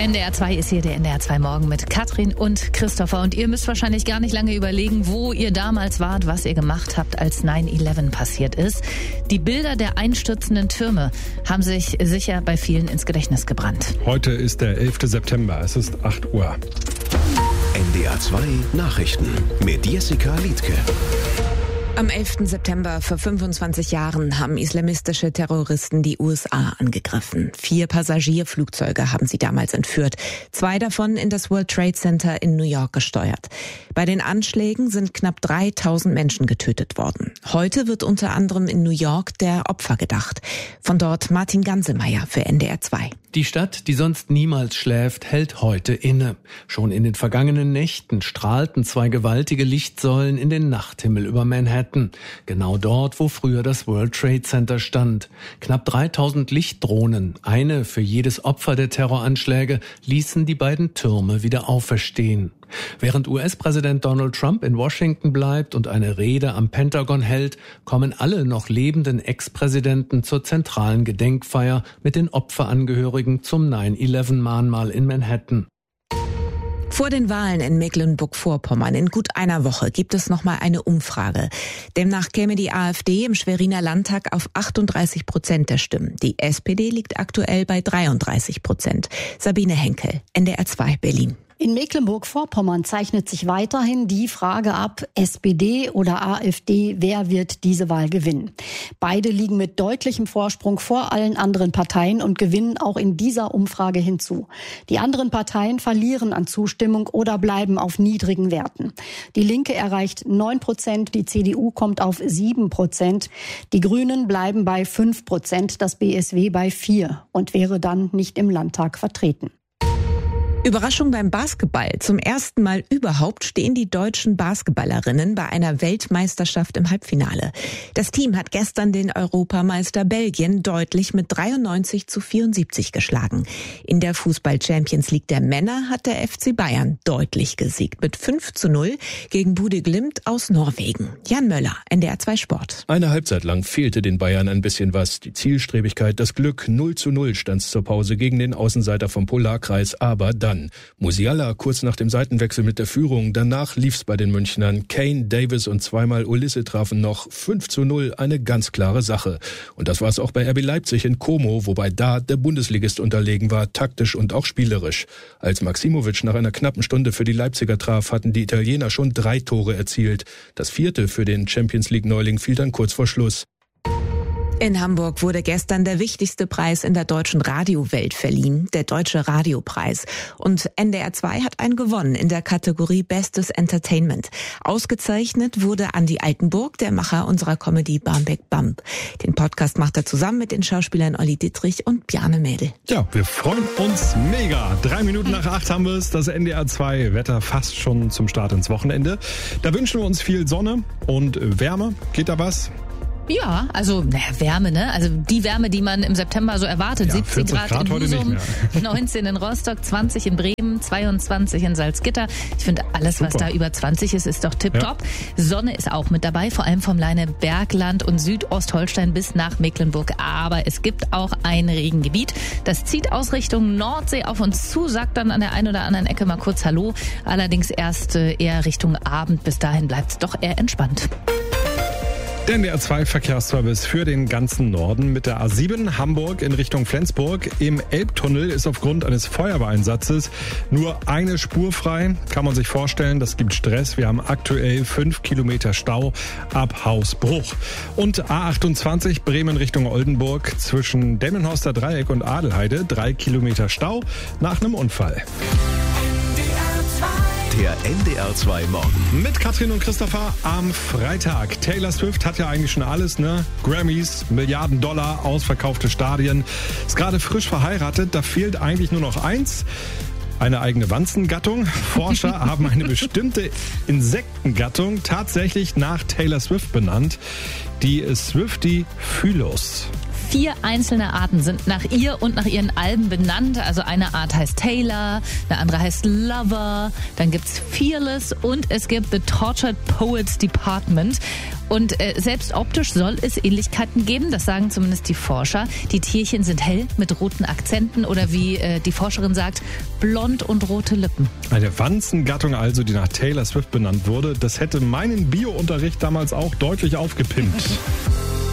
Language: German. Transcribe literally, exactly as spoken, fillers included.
N D R zwei ist hier der N D R zwei Morgen mit Katrin und Christopher. Und ihr müsst wahrscheinlich gar nicht lange überlegen, wo ihr damals wart, was ihr gemacht habt, als neun elf passiert ist. Die Bilder der einstürzenden Türme haben sich sicher bei vielen ins Gedächtnis gebrannt. Heute ist der elfter September, es ist acht Uhr. N D R zwei Nachrichten mit Jessica Liedtke. Am elften September vor fünfundzwanzig Jahren haben islamistische Terroristen die U S A angegriffen. Vier Passagierflugzeuge haben sie damals entführt, zwei davon in das World Trade Center in New York gesteuert. Bei den Anschlägen sind knapp dreitausend Menschen getötet worden. Heute wird unter anderem in New York der Opfer gedacht. Von dort Martin Gansemeyer für N D R zwei. Die Stadt, die sonst niemals schläft, hält heute inne. Schon in den vergangenen Nächten strahlten zwei gewaltige Lichtsäulen in den Nachthimmel über Manhattan. Genau dort, wo früher das World Trade Center stand. Knapp dreitausend Lichtdrohnen, eine für jedes Opfer der Terroranschläge, ließen die beiden Türme wieder auferstehen. Während U S-Präsident Donald Trump in Washington bleibt und eine Rede am Pentagon hält, kommen alle noch lebenden Ex-Präsidenten zur zentralen Gedenkfeier mit den Opferangehörigen zum neun elf Mahnmal in Manhattan. Vor den Wahlen in Mecklenburg-Vorpommern in gut einer Woche gibt es nochmal eine Umfrage. Demnach käme die AfD im Schweriner Landtag auf achtunddreißig Prozent der Stimmen. Die S P D liegt aktuell bei dreiunddreißig Prozent. Sabine Henkel, N D R zwei Berlin. In Mecklenburg-Vorpommern zeichnet sich weiterhin die Frage ab, S P D oder AfD, wer wird diese Wahl gewinnen? Beide liegen mit deutlichem Vorsprung vor allen anderen Parteien und gewinnen auch in dieser Umfrage hinzu. Die anderen Parteien verlieren an Zustimmung oder bleiben auf niedrigen Werten. Die Linke erreicht neun Prozent, die C D U kommt auf sieben Prozent, die Grünen bleiben bei fünf Prozent, das B S W bei vier und wäre dann nicht im Landtag vertreten. Überraschung beim Basketball. Zum ersten Mal überhaupt stehen die deutschen Basketballerinnen bei einer Weltmeisterschaft im Halbfinale. Das Team hat gestern den Europameister Belgien deutlich mit dreiundneunzig zu vierundsiebzig geschlagen. In der Fußball-Champions League der Männer hat der F C Bayern deutlich gesiegt mit fünf zu null gegen Bude Glimt aus Norwegen. Jan Möller, N D R zwei Sport. Eine Halbzeit lang fehlte den Bayern ein bisschen was. Die Zielstrebigkeit, das Glück. null zu null stand's zur Pause gegen den Außenseiter vom Polarkreis. Aber dann Musiala kurz nach dem Seitenwechsel mit der Führung. Danach lief's bei den Münchnern. Kane, Davis und zweimal Ulisse trafen noch. fünf zu null, eine ganz klare Sache. Und das war's auch bei R B Leipzig in Como, wobei da der Bundesligist unterlegen war, taktisch und auch spielerisch. Als Maximovic nach einer knappen Stunde für die Leipziger traf, hatten die Italiener schon drei Tore erzielt. Das vierte für den Champions-League-Neuling fiel dann kurz vor Schluss. In Hamburg wurde gestern der wichtigste Preis in der deutschen Radiowelt verliehen, der Deutsche Radiopreis. Und N D R zwei hat einen gewonnen in der Kategorie Bestes Entertainment. Ausgezeichnet wurde Andi Altenburg, der Macher unserer Comedy Barmbek Bump. Den Podcast macht er zusammen mit den Schauspielern Olli Dittrich und Bjarne Mädel. Ja, wir freuen uns mega. Drei Minuten nach acht haben wir es, das N D R zwei Wetter fast schon zum Start ins Wochenende. Da wünschen wir uns viel Sonne und Wärme. Geht da was? Ja, also naja, Wärme, ne? Also die Wärme, die man im September so erwartet. Ja, siebzehn Grad, Grad in heute Husum, nicht mehr. neunzehn in Rostock, zwanzig in Bremen, zweiundzwanzig in Salzgitter. Ich finde, alles, Super. was da über zwanzig ist, ist doch tipptopp. Ja. Sonne ist auch mit dabei, vor allem vom Leine Bergland und Südostholstein bis nach Mecklenburg. Aber es gibt auch ein Regengebiet. Das zieht aus Richtung Nordsee auf uns zu, sagt dann an der einen oder anderen Ecke mal kurz Hallo. Allerdings erst eher Richtung Abend. Bis dahin bleibt es doch eher entspannt. Der N D R zwei Verkehrsservice für den ganzen Norden mit der A sieben Hamburg in Richtung Flensburg. Im Elbtunnel ist aufgrund eines Feuerwehreinsatzes nur eine Spur frei. Kann man sich vorstellen, das gibt Stress. Wir haben aktuell fünf Kilometer Stau ab Hausbruch. Und A achtundzwanzig Bremen Richtung Oldenburg zwischen Delmenhorster Dreieck und Adelheide. Drei Kilometer Stau nach einem Unfall. Der N D R zwei Morgen. Mit Katrin und Christopher am Freitag. Taylor Swift hat ja eigentlich schon alles, ne? Grammys, Milliarden Dollar, ausverkaufte Stadien. Ist gerade frisch verheiratet, da fehlt eigentlich nur noch eins. Eine eigene Wanzengattung. Forscher haben eine bestimmte Insektengattung tatsächlich nach Taylor Swift benannt. Die Swiftie Phyllos. Vier einzelne Arten sind nach ihr und nach ihren Alben benannt. Also eine Art heißt Taylor, eine andere heißt Lover, dann gibt's Fearless und es gibt The Tortured Poets Department. Und äh, selbst optisch soll es Ähnlichkeiten geben, das sagen zumindest die Forscher. Die Tierchen sind hell mit roten Akzenten oder wie äh, die Forscherin sagt, blond und rote Lippen. Eine Wanzengattung also, die nach Taylor Swift benannt wurde. Das hätte meinen Bio-Unterricht damals auch deutlich aufgepimpt.